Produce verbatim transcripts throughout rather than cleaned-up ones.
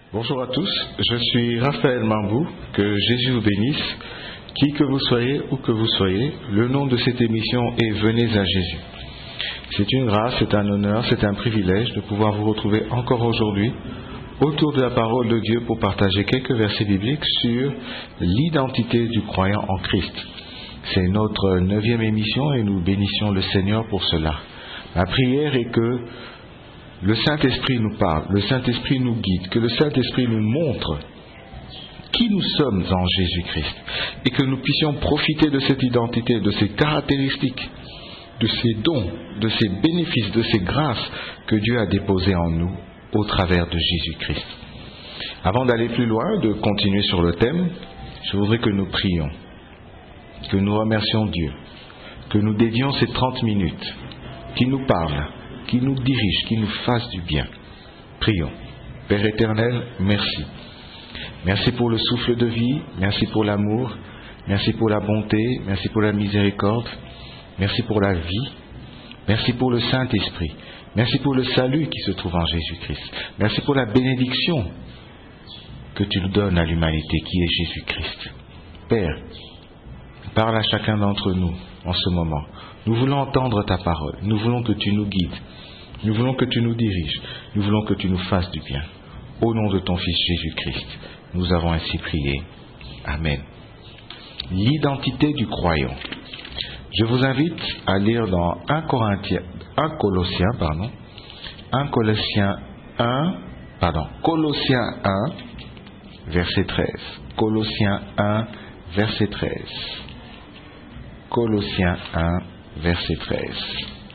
Bonjour à tous, je suis Raphaël Mambou, que Jésus vous bénisse, qui que vous soyez, où que vous soyez, le nom de cette émission est Venez à Jésus. C'est une grâce, c'est un honneur, c'est un privilège de pouvoir vous retrouver encore aujourd'hui autour de la parole de Dieu pour partager quelques versets bibliques sur l'identité du croyant en Christ. C'est notre neuvième émission et nous bénissons le Seigneur pour cela. Ma prière est que le Saint-Esprit nous parle, le Saint-Esprit nous guide, que le Saint-Esprit nous montre qui nous sommes en Jésus-Christ et que nous puissions profiter de cette identité, de ces caractéristiques, de ces dons, de ces bénéfices, de ces grâces que Dieu a déposées en nous au travers de Jésus-Christ. Avant d'aller plus loin, de continuer sur le thème, je voudrais que nous prions, que nous remercions Dieu, que nous dédions ces trente minutes, qu'il nous parle, qui nous dirige, qui nous fasse du bien. Prions. Père éternel, merci. Merci pour le souffle de vie, merci pour l'amour, merci pour la bonté, merci pour la miséricorde, merci pour la vie, merci pour le Saint-Esprit, merci pour le salut qui se trouve en Jésus-Christ, merci pour la bénédiction que tu nous donnes à l'humanité qui est Jésus-Christ. Père, parle à chacun d'entre nous en ce moment. Nous voulons entendre ta parole, nous voulons que tu nous guides, nous voulons que tu nous diriges, nous voulons que tu nous fasses du bien. Au nom de ton Fils Jésus-Christ, nous avons ainsi prié. Amen. L'identité du croyant. Je vous invite à lire dans un Corinthiens, un Colossiens, pardon, un Colossiens un, pardon, Colossiens un, verset treize. Colossiens un, verset treize. Colossiens un, verset treize.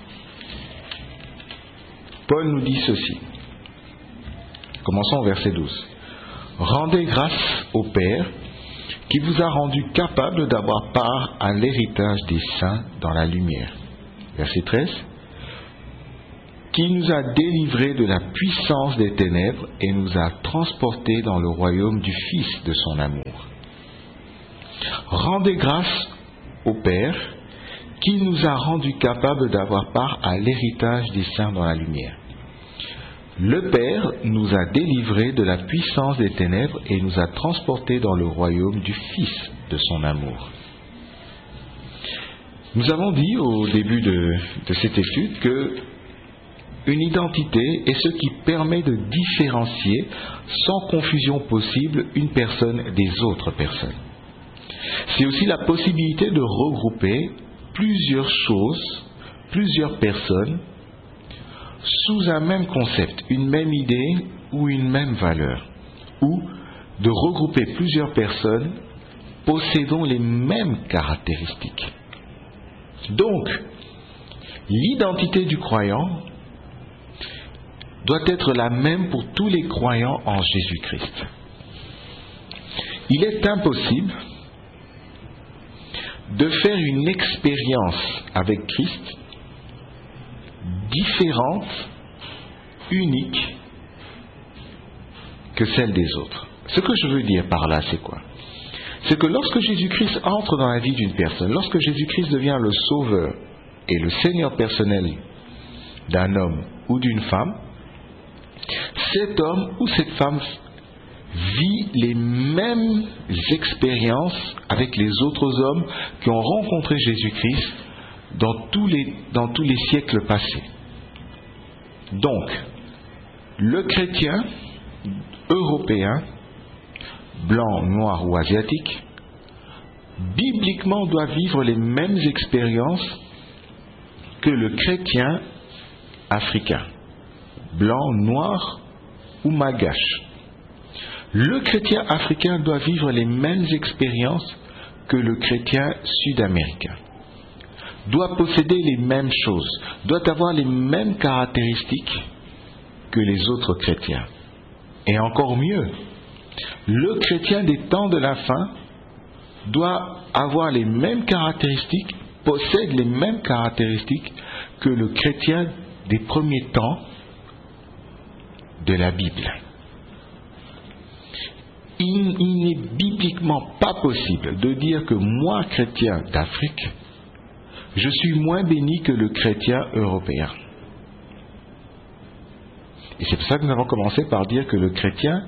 Paul nous dit ceci. Commençons au verset douze. Rendez grâce au Père qui vous a rendu capable d'avoir part à l'héritage des saints dans la lumière. Verset treize. Qui nous a délivrés de la puissance des ténèbres et nous a transportés dans le royaume du Fils de son amour. Rendez grâce au Père qui nous a rendus capables d'avoir part à l'héritage des saints dans la lumière. Le Père nous a délivrés de la puissance des ténèbres et nous a transportés dans le royaume du Fils de son amour. Nous avons dit au début de, de cette étude que une identité est ce qui permet de différencier sans confusion possible une personne des autres personnes. C'est aussi la possibilité de regrouper plusieurs choses, plusieurs personnes, sous un même concept, une même idée ou une même valeur, ou de regrouper plusieurs personnes possédant les mêmes caractéristiques. Donc, l'identité du croyant doit être la même pour tous les croyants en Jésus-Christ. Il est impossible de faire une expérience avec Christ différente, unique que celle des autres. Ce que je veux dire par là, c'est quoi? C'est que lorsque Jésus-Christ entre dans la vie d'une personne, lorsque Jésus-Christ devient le sauveur et le Seigneur personnel d'un homme ou d'une femme, cet homme ou cette femme vit les mêmes expériences avec les autres hommes qui ont rencontré Jésus-Christ dans tous les, dans tous les siècles passés. Donc, le chrétien européen, blanc, noir ou asiatique, bibliquement doit vivre les mêmes expériences que le chrétien africain, blanc, noir ou malgache. Le chrétien africain doit vivre les mêmes expériences que le chrétien sud-américain, doit posséder les mêmes choses, doit avoir les mêmes caractéristiques que les autres chrétiens. Et encore mieux, le chrétien des temps de la fin doit avoir les mêmes caractéristiques, possède les mêmes caractéristiques que le chrétien des premiers temps de la Bible. Il, il n'est bibliquement pas possible de dire que moi, chrétien d'Afrique, je suis moins béni que le chrétien européen. Et c'est pour ça que nous avons commencé par dire que le chrétien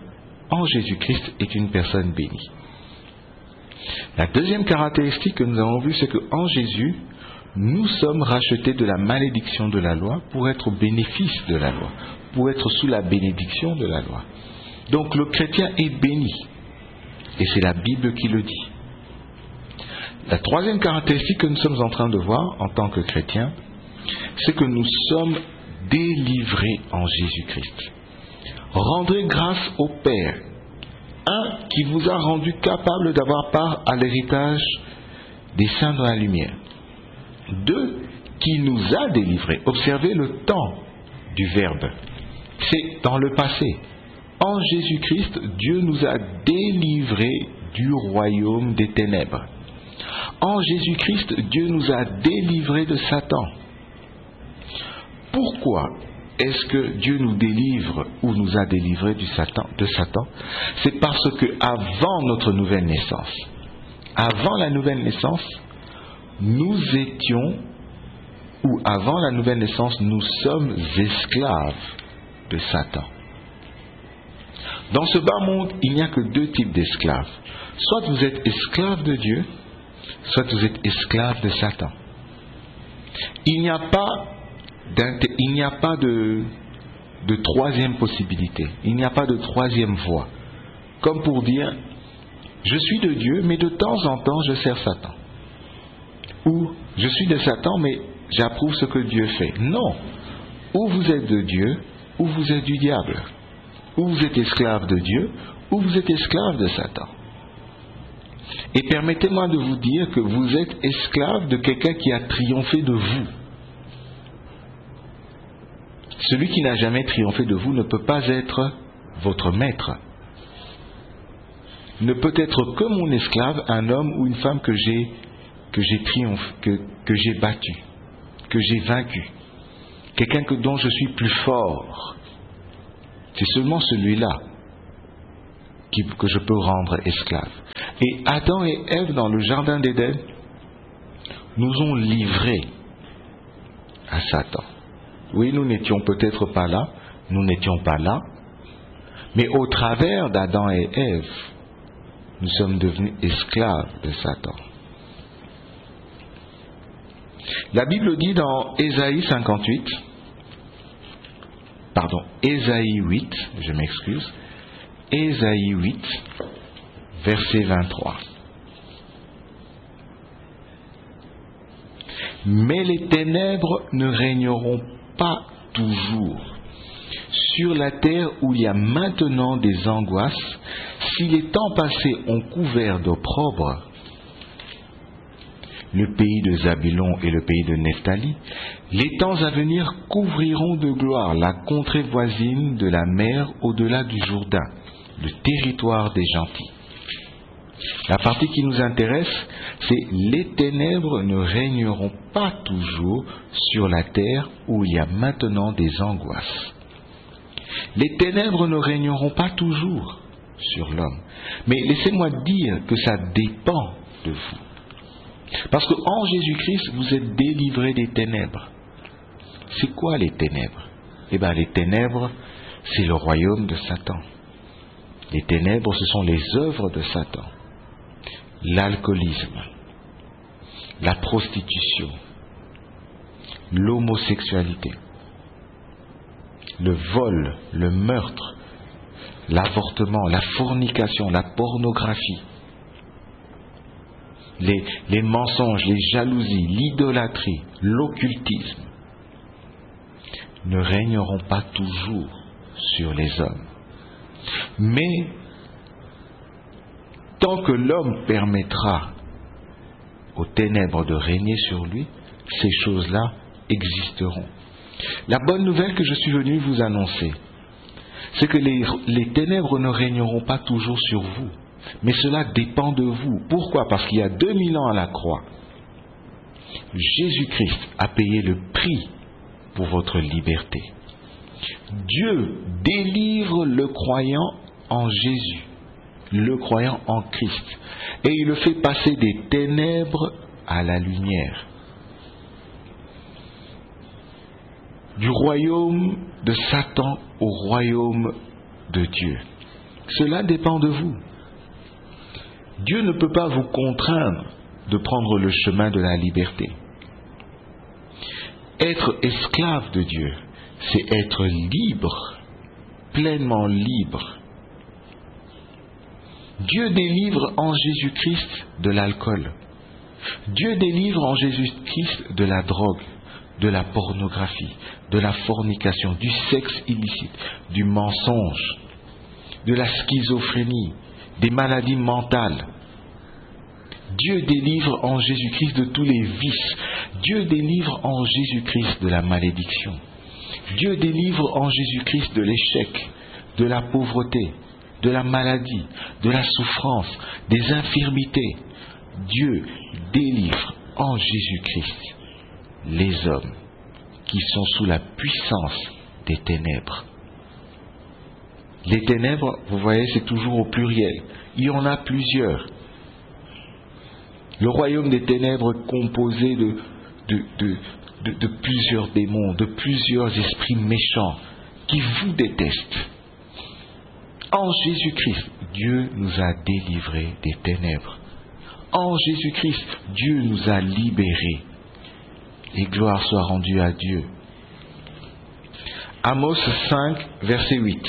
en Jésus-Christ est une personne bénie. La deuxième caractéristique que nous avons vue, c'est qu'en Jésus, nous sommes rachetés de la malédiction de la loi pour être au bénéfice de la loi, pour être sous la bénédiction de la loi. Donc le chrétien est béni, et c'est la Bible qui le dit. La troisième caractéristique que nous sommes en train de voir en tant que chrétiens, c'est que nous sommes délivrés en Jésus-Christ. Rendez grâce au Père, un qui vous a rendu capable d'avoir part à l'héritage des saints dans la lumière. Deux, qui nous a délivrés. Observez le temps du verbe. C'est dans le passé. En Jésus-Christ, Dieu nous a délivrés du royaume des ténèbres. En Jésus-Christ, Dieu nous a délivrés de Satan. Pourquoi est-ce que Dieu nous délivre ou nous a délivrés du Satan, de Satan? C'est parce que avant notre nouvelle naissance, avant la nouvelle naissance, nous étions, ou avant la nouvelle naissance, nous sommes esclaves de Satan. Dans ce bas monde, il n'y a que deux types d'esclaves. Soit vous êtes esclave de Dieu, soit vous êtes esclave de Satan. Il n'y a pas, il n'y a pas de, de troisième possibilité. Il n'y a pas de troisième voie. Comme pour dire, je suis de Dieu, mais de temps en temps, je sers Satan. Ou, je suis de Satan, mais j'approuve ce que Dieu fait. Non. Ou vous êtes de Dieu, ou vous êtes du diable. Ou vous êtes esclave de Dieu, ou vous êtes esclave de Satan. Et permettez-moi de vous dire que vous êtes esclave de quelqu'un qui a triomphé de vous. Celui qui n'a jamais triomphé de vous ne peut pas être votre maître. Ne peut être que mon esclave un homme ou une femme que j'ai que j'ai triomphé, que, que j'ai battu, que j'ai vaincu. Quelqu'un que, dont je suis plus fort. C'est seulement celui-là qui, que je peux rendre esclave. Et Adam et Ève, dans le jardin d'Éden, nous ont livrés à Satan. Oui, nous n'étions peut-être pas là, nous n'étions pas là, mais au travers d'Adam et Ève, nous sommes devenus esclaves de Satan. La Bible dit dans Ésaïe cinquante-huit, pardon, Ésaïe huit, je m'excuse, Ésaïe huit, verset vingt-trois. Mais les ténèbres ne régneront pas toujours sur la terre où il y a maintenant des angoisses, si les temps passés ont couvert d'opprobre le pays de Zabulon et le pays de Nephtali, les temps à venir couvriront de gloire la contrée voisine de la mer au-delà du Jourdain, le territoire des gentils. La partie qui nous intéresse, c'est les ténèbres ne régneront pas toujours sur la terre où il y a maintenant des angoisses. Les ténèbres ne régneront pas toujours sur l'homme. Mais laissez-moi dire que ça dépend de vous. Parce qu'en Jésus-Christ, vous êtes délivrés des ténèbres. C'est quoi les ténèbres? Eh bien, les ténèbres, c'est le royaume de Satan. Les ténèbres, ce sont les œuvres de Satan. L'alcoolisme, la prostitution, l'homosexualité, le vol, le meurtre, l'avortement, la fornication, la pornographie, les, les mensonges, les jalousies, l'idolâtrie, l'occultisme ne régneront pas toujours sur les hommes. Mais tant que l'homme permettra aux ténèbres de régner sur lui, ces choses-là existeront. La bonne nouvelle que je suis venu vous annoncer, c'est que les, les ténèbres ne régneront pas toujours sur vous, mais cela dépend de vous. Pourquoi? Parce qu'il y a deux mille ans à la croix, Jésus-Christ a payé le prix pour votre liberté. Dieu délivre le croyant en Jésus, le croyant en Christ, et il le fait passer des ténèbres à la lumière, du royaume de Satan au royaume de Dieu. Cela dépend de vous. Dieu ne peut pas vous contraindre de prendre le chemin de la liberté. Être esclave de Dieu, c'est être libre, pleinement libre. Dieu délivre en Jésus-Christ de l'alcool. Dieu délivre en Jésus-Christ de la drogue, de la pornographie, de la fornication, du sexe illicite, du mensonge, de la schizophrénie, des maladies mentales. Dieu délivre en Jésus-Christ de tous les vices. Dieu délivre en Jésus-Christ de la malédiction. Dieu délivre en Jésus-Christ de l'échec, de la pauvreté, de la maladie, de la souffrance, des infirmités. Dieu délivre en Jésus-Christ les hommes qui sont sous la puissance des ténèbres. Les ténèbres, vous voyez, c'est toujours au pluriel. Il y en a plusieurs. Le royaume des ténèbres est composé de, de, de, de, de plusieurs démons, de plusieurs esprits méchants qui vous détestent. En Jésus-Christ, Dieu nous a délivrés des ténèbres. En Jésus-Christ, Dieu nous a libérés. Et gloire soit rendue à Dieu. Amos cinq, verset huit.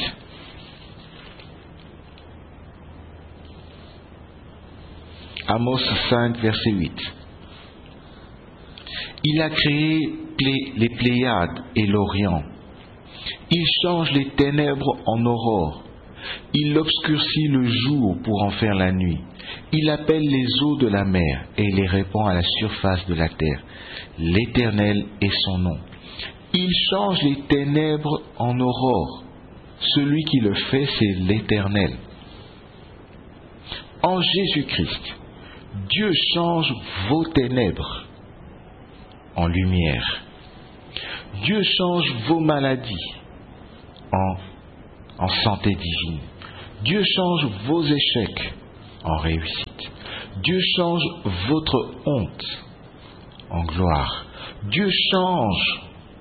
Amos cinq, verset huit. Il a créé les Pléiades et l'Orient. Il change les ténèbres en aurore. Il obscurcit le jour pour en faire la nuit. Il appelle les eaux de la mer et les répand à la surface de la terre. L'Éternel est son nom. Il change les ténèbres en aurore. Celui qui le fait, c'est l'Éternel. En Jésus-Christ, Dieu change vos ténèbres en lumière. Dieu change vos maladies en, en santé divine. Dieu change vos échecs en réussite. Dieu change votre honte en gloire. Dieu change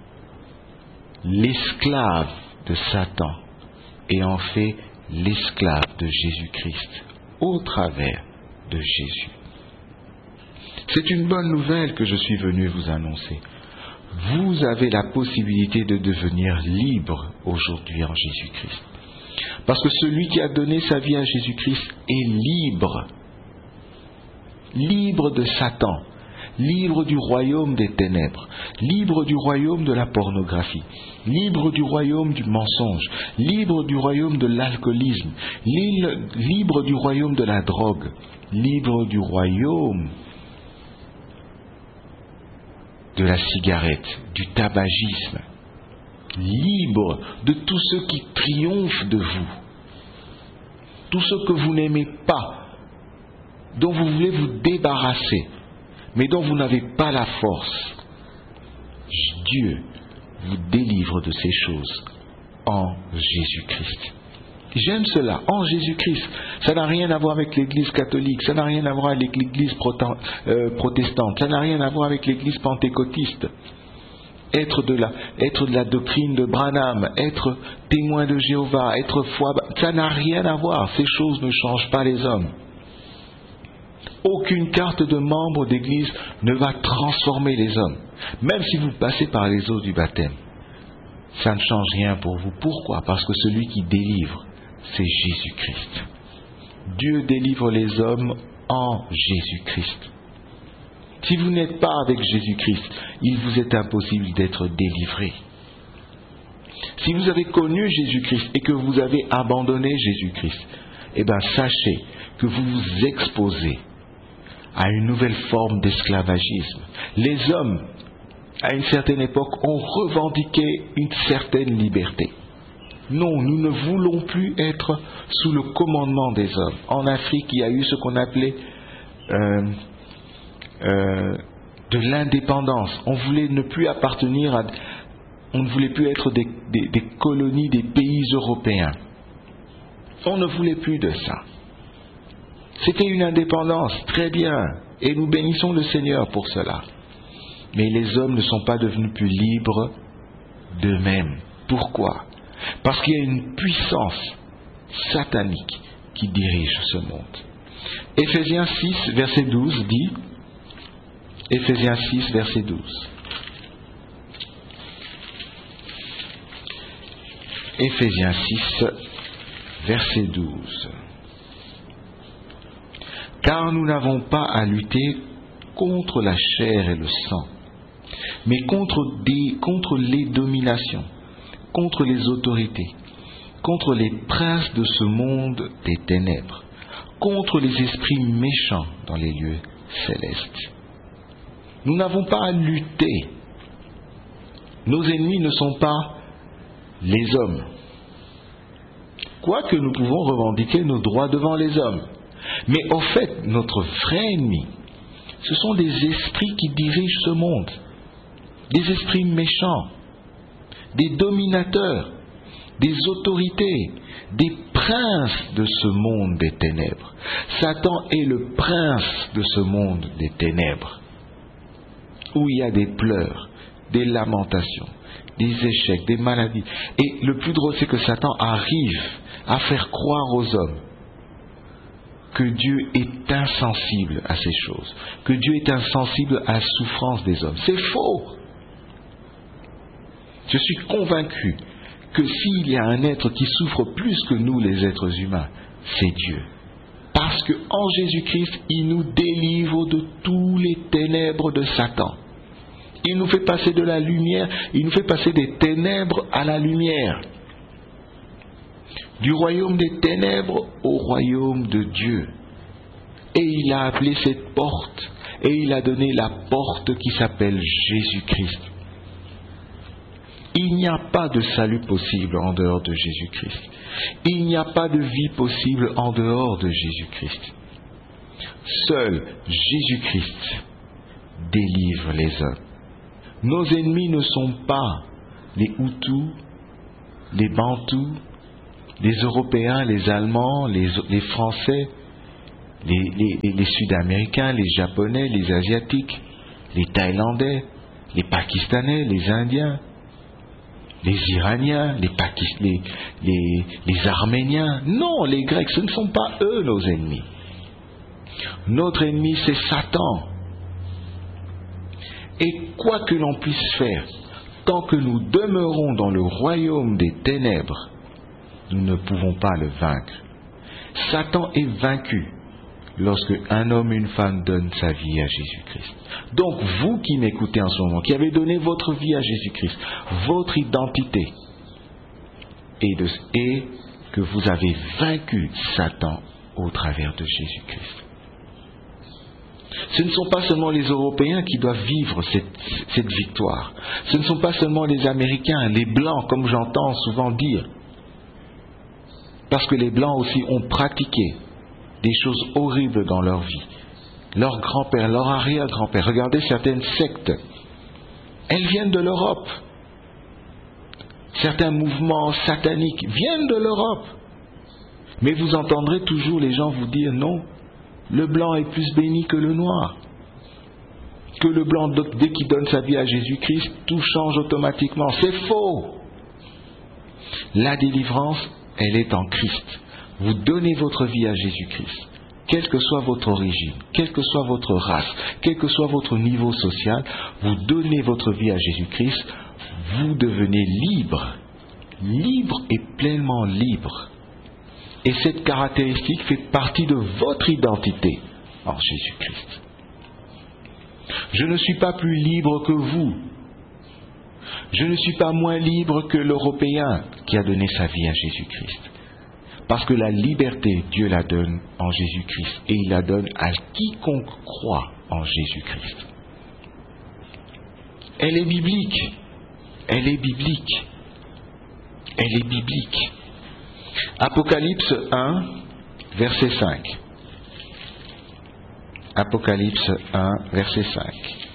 l'esclave de Satan et en fait l'esclave de Jésus-Christ au travers de Jésus. C'est une bonne nouvelle que je suis venu vous annoncer. Vous avez la possibilité de devenir libre aujourd'hui en Jésus-Christ. Parce que celui qui a donné sa vie à Jésus-Christ est libre. Libre de Satan. Libre du royaume des ténèbres. Libre du royaume de la pornographie. Libre du royaume du mensonge. Libre du royaume de l'alcoolisme. Libre du royaume de la drogue. Libre du royaume de la cigarette, du tabagisme. Libre de tous ceux qui triomphent de vous. Tous ceux que vous n'aimez pas, dont vous voulez vous débarrasser, mais dont vous n'avez pas la force. Dieu vous délivre de ces choses en Jésus-Christ. J'aime cela, en Jésus-Christ. Ça n'a rien à voir avec l'Église catholique, ça n'a rien à voir avec l'Église protestante, ça n'a rien à voir avec l'Église pentecôtiste. Être de, la, être de la doctrine de Branham, être témoin de Jéhovah, être foi, ça n'a rien à voir. Ces choses ne changent pas les hommes. Aucune carte de membre d'église ne va transformer les hommes. Même si vous passez par les eaux du baptême, ça ne change rien pour vous. Pourquoi ? Parce que celui qui délivre, c'est Jésus-Christ. Dieu délivre les hommes en Jésus-Christ. Si vous n'êtes pas avec Jésus-Christ, il vous est impossible d'être délivré. Si vous avez connu Jésus-Christ et que vous avez abandonné Jésus-Christ, eh bien sachez que vous vous exposez à une nouvelle forme d'esclavagisme. Les hommes, à une certaine époque, ont revendiqué une certaine liberté. Non, nous ne voulons plus être sous le commandement des hommes. En Afrique, il y a eu ce qu'on appelait euh, euh, de l'indépendance. On voulait ne plus appartenir à... On ne voulait plus être des, des, des colonies des pays européens. On ne voulait plus de ça. C'était une indépendance, très bien, et nous bénissons le Seigneur pour cela. Mais les hommes ne sont pas devenus plus libres d'eux-mêmes. Pourquoi ? Parce qu'il y a une puissance satanique qui dirige ce monde. Éphésiens six, verset douze dit, Éphésiens six, verset douze. Éphésiens six, verset douze. Car nous n'avons pas à lutter contre la chair et le sang, mais contre, des, contre les dominations, contre les autorités, contre les princes de ce monde des ténèbres, contre les esprits méchants dans les lieux célestes. Nous n'avons pas à lutter. Nos ennemis ne sont pas les hommes. Quoique nous pouvons revendiquer nos droits devant les hommes. Mais au fait, notre vrai ennemi, ce sont des esprits qui dirigent ce monde. Des esprits méchants, des dominateurs, des autorités, des princes de ce monde des ténèbres. Satan est le prince de ce monde des ténèbres, où il y a des pleurs, des lamentations, des échecs, des maladies. Et le plus drôle, c'est que Satan arrive à faire croire aux hommes que Dieu est insensible à ces choses, que Dieu est insensible à la souffrance des hommes. C'est faux. Je suis convaincu que s'il y a un être qui souffre plus que nous, les êtres humains, c'est Dieu. Parce qu'en Jésus-Christ, il nous délivre de tous les ténèbres de Satan. Il nous fait passer de la lumière, il nous fait passer des ténèbres à la lumière. Du royaume des ténèbres au royaume de Dieu. Et il a appelé cette porte, et il a donné la porte qui s'appelle Jésus-Christ. Il n'y a pas de salut possible en dehors de Jésus-Christ. Il n'y a pas de vie possible en dehors de Jésus-Christ. Seul Jésus-Christ délivre les hommes. Nos ennemis ne sont pas les Hutus, les Bantous, les Européens, les Allemands, les, les Français, les, les, les Sud-Américains, les Japonais, les Asiatiques, les Thaïlandais, les Pakistanais, les Indiens, les Iraniens, les, Pakist- les, les, les Arméniens. Non, les Grecs, ce ne sont pas eux nos ennemis. Notre ennemi, c'est Satan. Et quoi que l'on puisse faire, tant que nous demeurons dans le royaume des ténèbres, nous ne pouvons pas le vaincre. Satan est vaincu lorsque un homme et une femme donnent sa vie à Jésus-Christ. Donc vous qui m'écoutez en ce moment, qui avez donné votre vie à Jésus-Christ, votre identité, et, de, et que vous avez vaincu Satan au travers de Jésus-Christ. Ce ne sont pas seulement les Européens qui doivent vivre cette, cette victoire. Ce ne sont pas seulement les Américains, les Blancs, comme j'entends souvent dire. Parce que les Blancs aussi ont pratiqué des choses horribles dans leur vie. Leur grand-père, leur arrière-grand-père. Regardez certaines sectes. Elles viennent de l'Europe. Certains mouvements sataniques viennent de l'Europe. Mais vous entendrez toujours les gens vous dire non. Le blanc est plus béni que le noir. Que le blanc, dès qu'il donne sa vie à Jésus-Christ, tout change automatiquement. C'est faux. La délivrance, elle est en Christ. Vous donnez votre vie à Jésus-Christ. Quelle que soit votre origine, quelle que soit votre race, quel que soit votre niveau social, vous donnez votre vie à Jésus-Christ, vous devenez libre. Libre et pleinement libre. Et cette caractéristique fait partie de votre identité en Jésus-Christ. Je ne suis pas plus libre que vous. Je ne suis pas moins libre que l'Européen qui a donné sa vie à Jésus-Christ. Parce que la liberté, Dieu la donne en Jésus-Christ. Et il la donne à quiconque croit en Jésus-Christ. Elle est biblique. Elle est biblique. Elle est biblique. Apocalypse un, verset cinq. Apocalypse un, verset cinq.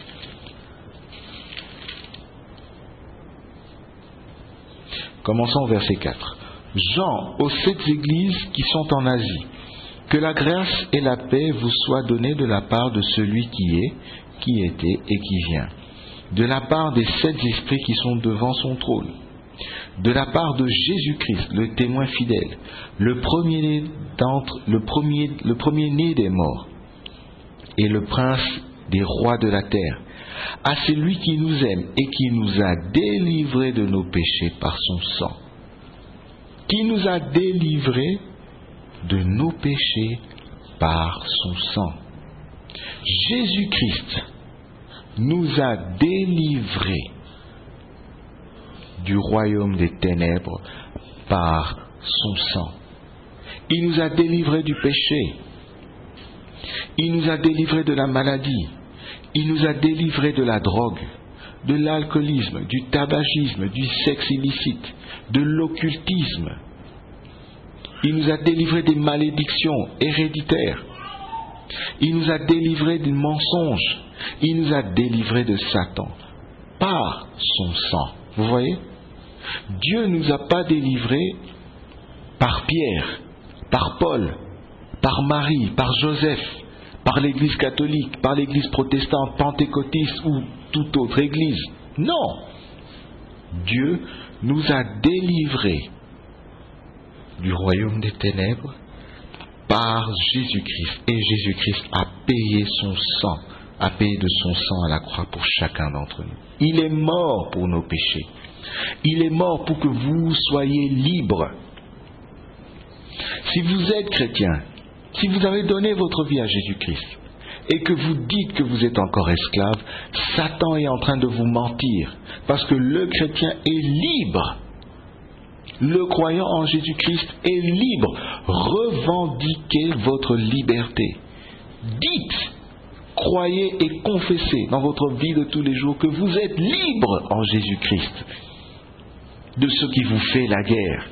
Commençons au verset quatre. Jean, aux sept églises qui sont en Asie, que la grâce et la paix vous soient données de la part de celui qui est, qui était et qui vient, de la part des sept esprits qui sont devant son trône, de la part de Jésus-Christ, le témoin fidèle, le premier-né d'entre, le premier, le premier-né des morts, et le prince des rois de la terre, à celui qui nous aime et qui nous a délivrés de nos péchés par son sang, qui nous a délivrés de nos péchés par son sang. Jésus-Christ nous a délivrés du royaume des ténèbres par son sang. Il nous a délivrés du péché. Il nous a délivrés de la maladie. Il nous a délivrés de la drogue, de l'alcoolisme, du tabagisme, du sexe illicite, de l'occultisme. Il nous a délivrés des malédictions héréditaires. Il nous a délivrés du mensonge. Il nous a délivrés de Satan par son sang. Vous voyez? Dieu ne nous a pas délivrés par Pierre, par Paul, par Marie, par Joseph, par l'Église catholique, par l'Église protestante, pentecôtiste ou toute autre Église. Non! Dieu nous a délivrés du royaume des ténèbres par Jésus-Christ. Et Jésus-Christ a payé son sang, a payé de son sang à la croix pour chacun d'entre nous. Il est mort pour nos péchés. Il est mort pour que vous soyez libres. Si vous êtes chrétien, si vous avez donné votre vie à Jésus-Christ et que vous dites que vous êtes encore esclave, Satan est en train de vous mentir, parce que le chrétien est libre. Le croyant en Jésus-Christ est libre. Revendiquez votre liberté. Dites, croyez et confessez dans votre vie de tous les jours que vous êtes libre en Jésus-Christ de ce qui vous fait la guerre.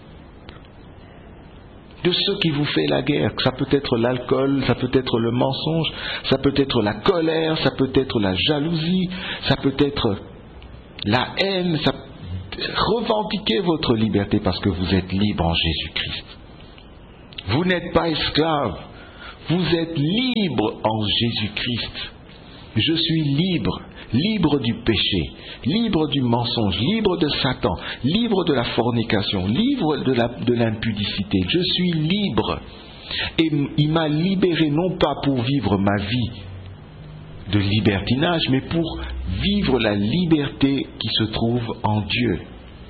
De ce qui vous fait la guerre. Ça peut être l'alcool, ça peut être le mensonge, ça peut être la colère, ça peut être la jalousie, ça peut être la haine. Ça... Revendiquez votre liberté parce que vous êtes libre en Jésus-Christ. Vous n'êtes pas esclave. Vous êtes libre en Jésus-Christ. Je suis libre, libre du péché, libre du mensonge, libre de Satan, libre de la fornication, libre de, la, de l'impudicité. Je suis libre. Et il m'a libéré non pas pour vivre ma vie de libertinage, mais pour vivre la liberté qui se trouve en Dieu.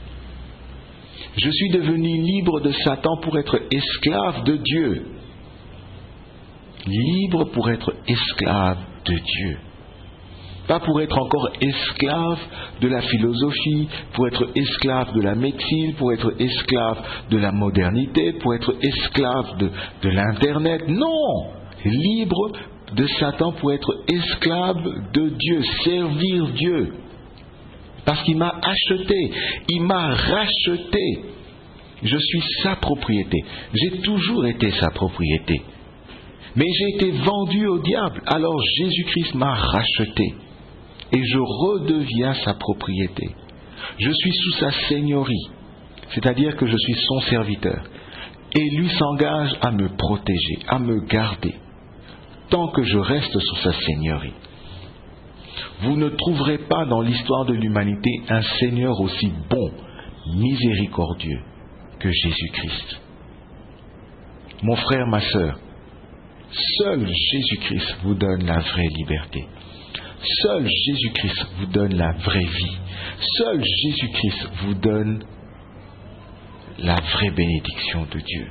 Je suis devenu libre de Satan pour être esclave de Dieu. Libre pour être esclave de Dieu. Pas pour être encore esclave de la philosophie, pour être esclave de la médecine, pour être esclave de la modernité, pour être esclave de, de l'Internet. Non! Libre de Satan pour être esclave de Dieu, servir Dieu. Parce qu'il m'a acheté, il m'a racheté. Je suis sa propriété. J'ai toujours été sa propriété. Mais j'ai été vendu au diable. Alors Jésus-Christ m'a racheté. Et je redeviens sa propriété. Je suis sous sa seigneurie. C'est-à-dire que je suis son serviteur. Et lui s'engage à me protéger, à me garder. Tant que je reste sous sa seigneurie. Vous ne trouverez pas dans l'histoire de l'humanité un Seigneur aussi bon, miséricordieux que Jésus-Christ. Mon frère, ma sœur, seul Jésus-Christ vous donne la vraie liberté. Seul Jésus-Christ vous donne la vraie vie. Seul Jésus-Christ vous donne la vraie bénédiction de Dieu.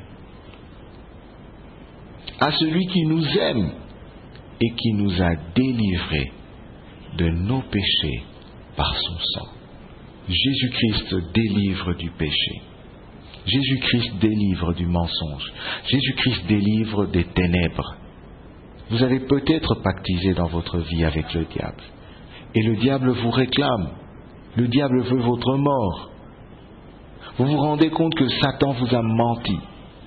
À celui qui nous aime et qui nous a délivrés de nos péchés par son sang. Jésus-Christ délivre du péché. Jésus-Christ délivre du mensonge. Jésus-Christ délivre des ténèbres. Vous avez peut-être pactisé dans votre vie avec le diable. Et le diable vous réclame. Le diable veut votre mort. Vous vous rendez compte que Satan vous a menti.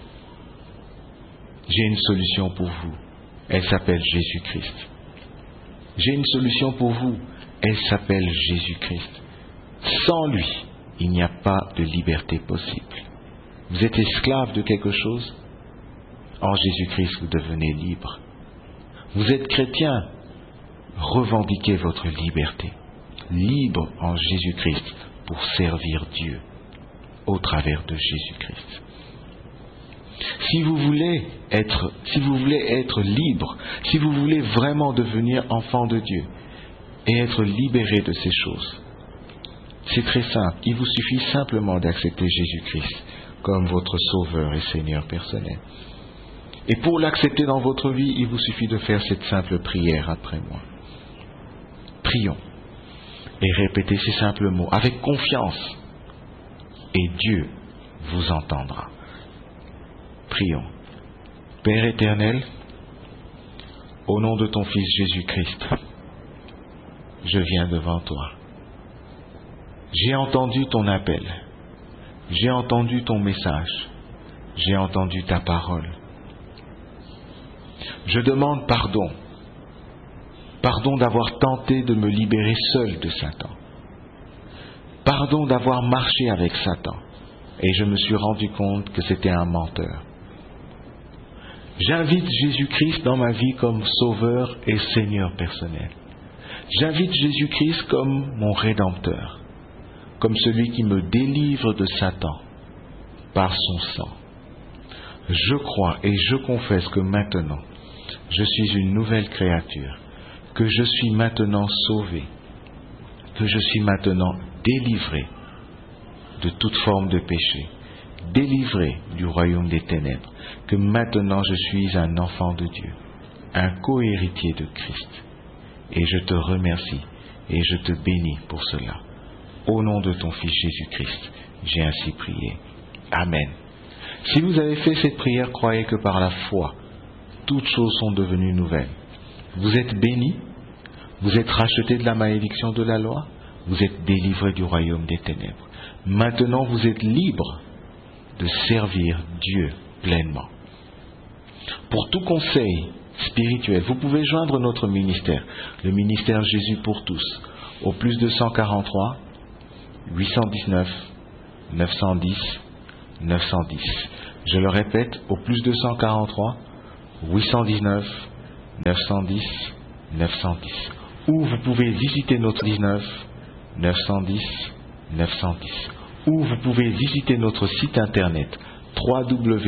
J'ai une solution pour vous. Elle s'appelle Jésus-Christ. J'ai une solution pour vous. Elle s'appelle Jésus-Christ. Sans lui, il n'y a pas de liberté possible. Vous êtes esclave de quelque chose? En Jésus-Christ, vous devenez libre. Vous êtes chrétien? Revendiquez votre liberté. Libre en Jésus-Christ pour servir Dieu. au travers de Jésus-Christ. Si vous voulez être, si vous voulez être libre, si vous voulez vraiment devenir enfant de Dieu et être libéré de ces choses, c'est très simple. Il vous suffit simplement d'accepter Jésus-Christ comme votre Sauveur et Seigneur personnel. Et pour l'accepter dans votre vie, il vous suffit de faire cette simple prière après moi. Prions et répétez ces simples mots avec confiance et Dieu vous entendra. Prions. Père éternel, au nom de ton Fils Jésus-Christ, je viens devant toi. J'ai entendu ton appel, j'ai entendu ton message, j'ai entendu ta parole. Je demande pardon, pardon d'avoir tenté de me libérer seul de Satan, pardon d'avoir marché avec Satan, et je me suis rendu compte que c'était un menteur. J'invite Jésus-Christ dans ma vie comme Sauveur et Seigneur personnel. J'invite Jésus-Christ comme mon Rédempteur, comme celui qui me délivre de Satan par son sang. Je crois et je confesse que maintenant, je suis une nouvelle créature, que je suis maintenant sauvé, que je suis maintenant délivré de toute forme de péché, délivré du royaume des ténèbres, que maintenant je suis un enfant de Dieu, un co-héritier de Christ. Et je te remercie et je te bénis pour cela. Au nom de ton Fils Jésus-Christ, j'ai ainsi prié. Amen. Si vous avez fait cette prière, croyez que par la foi, toutes choses sont devenues nouvelles. Vous êtes bénis, vous êtes rachetés de la malédiction de la loi, vous êtes délivrés du royaume des ténèbres. Maintenant, vous êtes libres de servir Dieu pleinement. Pour tout conseil spirituel, vous pouvez joindre notre ministère, le ministère Jésus pour tous, au plus deux cent quarante-trois, huit cent dix-neuf, neuf cent dix, neuf cent dix. Je le répète, au plus deux cent quarante-trois, huit cent dix-neuf, neuf cent dix, neuf cent dix. Ou vous pouvez visiter notre dix-neuf, neuf cent dix, neuf cent dix. Ou vous pouvez visiter notre site internet w w w